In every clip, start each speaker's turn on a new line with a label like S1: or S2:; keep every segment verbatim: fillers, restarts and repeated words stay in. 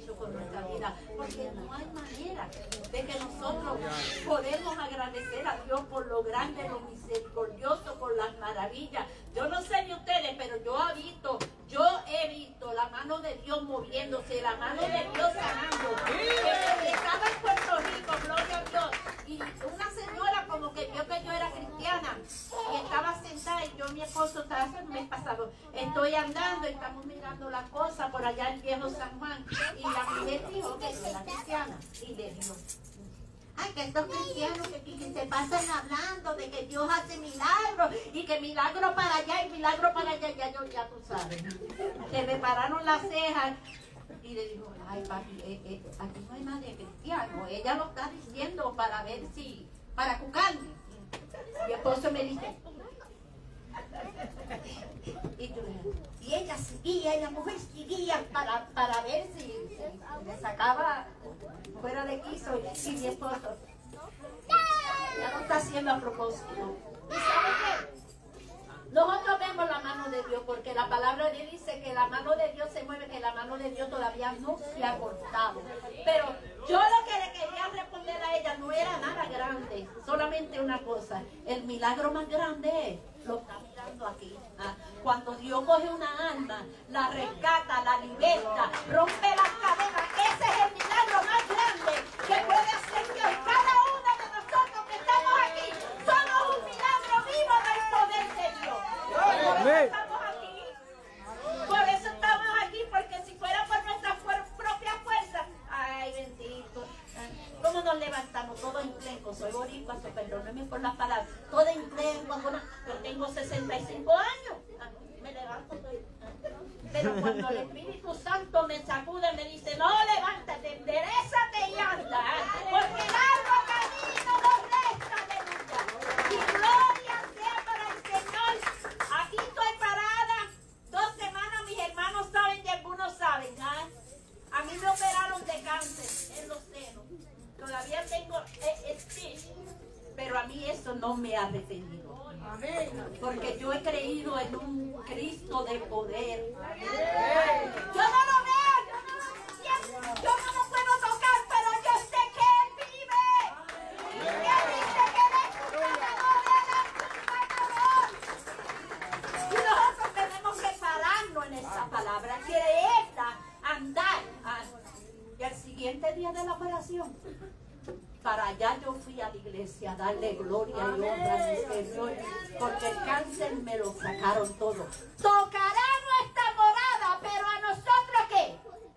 S1: hecho con nuestra vida, porque no hay manera de que nosotros podemos agradecer a Dios por lo grande, lo misericordioso, por las maravillas. Yo no sé de ustedes, pero yo he visto, yo he visto la mano de Dios moviéndose, la mano de Dios sanando. Estaba en Puerto Rico, gloria a Dios, y una señora como que vio que yo era cristiana y estaba sentada, y yo, mi esposo, estaba hace un mes pasado, estoy andando, estamos mirando las cosas por allá en Viejo San Juan, y la mujer dijo que era cristiana, y le dijo: ay, que estos cristianos que, que, que se pasan hablando de que Dios hace milagros, y que milagro para allá y milagro para allá, ya, yo, ya tú sabes, se me pararon las cejas. Y le dijo: ay, papi, eh, eh, aquí no hay nadie cristiano. Ella lo está diciendo para ver si, para cucarme. Mi esposo me dice, y, yo, y ella seguía, y la mujer seguía para, para ver si, si me sacaba fuera de quiso. Y mi esposo, ya lo está haciendo a propósito. ¿Y sabe qué? Nosotros vemos la mano de Dios, porque la palabra de Dios dice que la mano de Dios se mueve, que la mano de Dios todavía no se ha cortado. Pero yo lo que le quería responder a ella no era nada grande, solamente una cosa: el milagro más grande es, lo está mirando aquí, ¿ah? Cuando Dios coge una alma, la rescata, la liberta, rompe las cadenas. Ese es el milagro más grande que puede hacer Dios. Cada uno de nosotros que estamos aquí somos un milagro vivo del poder de Dios. Por eso estamos aquí. Por eso estamos aquí, porque si fuera por nuestra propia fuerza, ay, bendito. ¿Cómo nos levantamos? Todo enclenco. Soy boricua, so, perdónenme por las palabras. Todo enclenco. Yo tengo sesenta y cinco años. Me levanto. Pero cuando el Espíritu Santo me sacude, me dice: no, levántate, enderezate y anda. Porque largo camino nos resta, aleluya. Y gloria sea para el Señor. Aquí estoy parada dos semanas. Mis hermanos saben y algunos saben. ¿Ah? A mí me operaron de cáncer en los senos. Todavía tengo eh, speech, pero a mí eso no me ha detenido. Porque yo he creído en un Cristo de poder. Yo no lo veo, yo no lo, yo no lo puedo tocar, pero yo sé que Él vive. Y Él dice que Él es un sanador, Él es un sanador. Y nosotros tenemos que pararnos en esa palabra, creerla, andar. Y al siguiente día de la operación, para allá yo fui a la iglesia a darle gloria y honra a mi Señor, porque el cáncer me lo sacaron todo. Tocará nuestra morada, pero a nosotros ¿qué?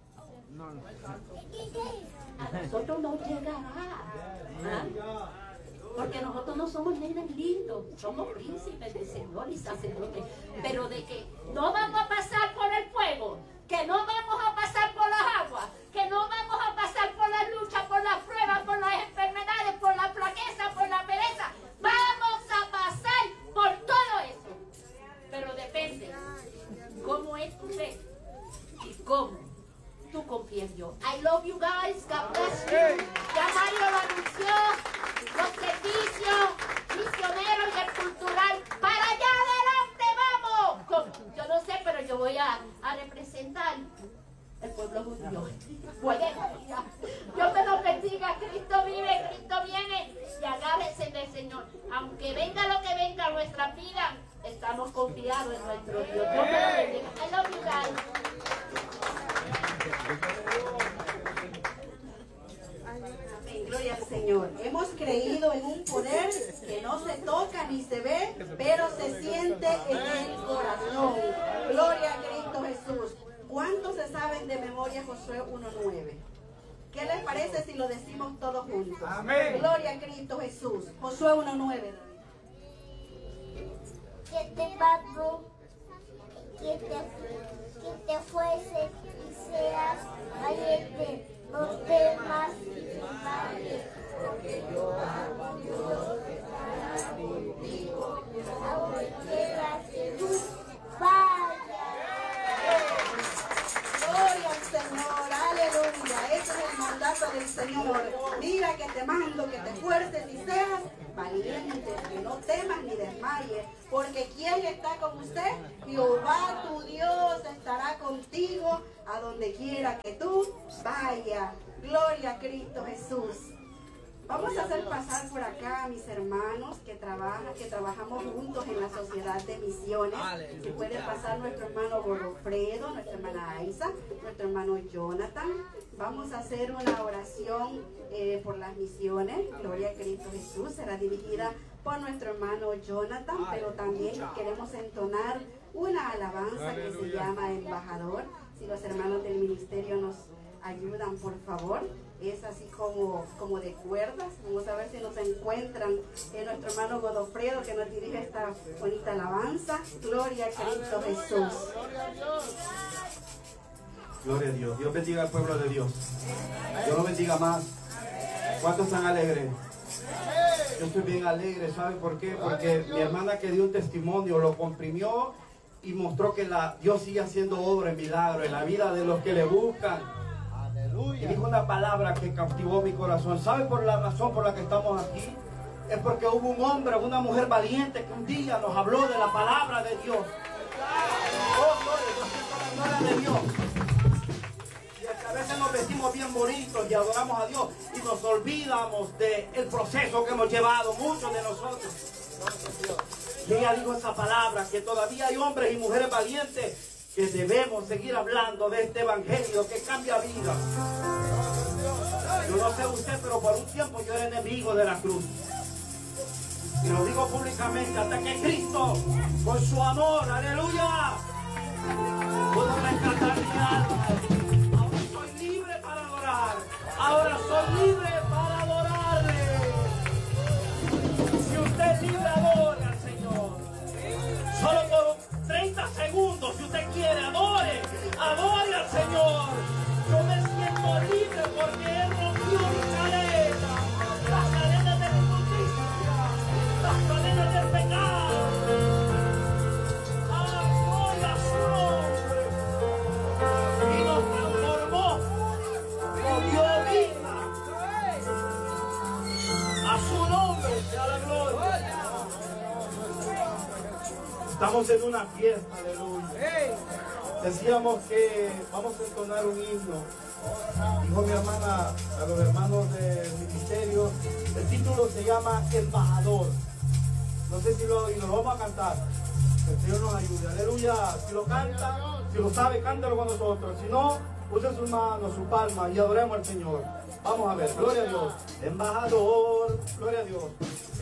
S1: A nosotros no llegará. ¿Ah? Porque nosotros no somos nenes lindos, somos príncipes de Señor y sacerdotes. Pero de que no vamos a pasar por el fuego, que no vamos a pasar por las aguas, que no vamos a pasar por las luchas, por las pruebas, por las enfermedades, por la flaqueza, por la pereza. Vamos a pasar por todo eso. Pero depende cómo es tu fe y cómo tú confías en Dios. I love you guys. God bless you. Ya Mario lo anunció. Los servicios misioneros y el cultural. Para allá adelante vamos. Con, yo no sé, pero yo voy a, a representar el pueblo judío. Puede, Dios me lo bendiga. Cristo vive, Cristo viene. Y agárrense del Señor. Aunque venga lo que venga a nuestra vida, estamos confiados en nuestro Dios. Dios me lo bendiga. I love you guys.
S2: Amén, gloria al Señor. Hemos creído en un poder que no se toca ni se ve, pero se siente en el corazón. Gloria a Cristo Jesús. ¿Cuántos se saben de memoria Josué uno nueve? ¿Qué les parece si lo decimos todos juntos? Amén. Gloria a Cristo Jesús. Josué uno nueve.
S3: Que te mató, que te, que te fuese y seas valiente. No temas ni valiente, porque yo, Dios, estará contigo, a donde quiera que tú vayas.
S2: Gloria al Señor, aleluya. Ese es el mandato del Señor. Mira que te mando, que te esfuerces y seas valiente, que no temas ni desmayes, porque quien está con usted. Jehová tu Dios estará contigo a donde quiera que tú vayas. Gloria a Cristo Jesús. Vamos a hacer pasar por acá a mis hermanos que trabajan, que trabajamos juntos en la Sociedad de Misiones. Si puede pasar nuestro hermano Godofredo, nuestra hermana Aiza, nuestro hermano Jonathan. Vamos a hacer una oración eh, por las misiones. Gloria a Cristo Jesús. Será dirigida por nuestro hermano Jonathan, pero también queremos entonar una alabanza que se llama Embajador. Si los hermanos del ministerio nos ayudan, por favor. Es así como, como de cuerdas. Vamos a ver si nos encuentran en nuestro hermano Godofredo, que nos dirige esta bonita alabanza. Gloria a Cristo Jesús.
S4: Gloria a Dios. Dios bendiga al pueblo de Dios. Dios lo bendiga más. ¿Cuántos están alegres? Yo estoy bien alegre. ¿Sabe por qué? Porque mi hermana que dio un testimonio lo comprimió y mostró que la, Dios sigue haciendo obra en milagro en la vida de los que le buscan. Y dijo una palabra que captivó mi corazón. ¿Sabe por la razón por la que estamos aquí? Es porque hubo un hombre, una mujer valiente que un día nos habló de la palabra de Dios. Oh, gloria, yo siento la gloria de Dios. Y es que a veces nos vestimos bien bonitos y adoramos a Dios y nos olvidamos del proceso que hemos llevado muchos de nosotros. Y ella dijo esa palabra, que todavía hay hombres y mujeres valientes que debemos seguir hablando de este evangelio que cambia vida. Yo no sé usted, pero por un tiempo yo era enemigo de la cruz. Y lo digo públicamente, hasta que Cristo, con su amor, aleluya, pudo rescatar mi alma. Ahora soy libre para adorar. Ahora soy libre para adorarle. Si usted es libre, adore al Señor. Solo por treinta segundos, si usted quiere, adore, adore al Señor. Yo me siento libre porque Él rompió mi cadena, las cadenas de la injusticia, las cadenas del pecado. ¡Ah, gloria a su nombre! Y nos transformó, nos dio vida. A su nombre sea la gloria. Estamos en una fiesta, aleluya. Decíamos que vamos a entonar un himno. Dijo mi hermana a los hermanos del ministerio, el título se llama Embajador. No sé si lo, y nos lo vamos a cantar. Que el Señor nos ayude, aleluya. Si lo canta, si lo sabe, cántalo con nosotros. Si no, use sus manos, su palma y adoremos al Señor. Vamos a ver, gloria a Dios. Embajador, gloria a Dios.